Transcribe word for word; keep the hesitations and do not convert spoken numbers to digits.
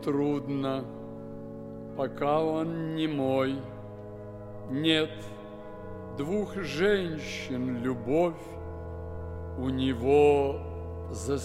трудно, пока он не мой. Нет, двух женщин любовь у него за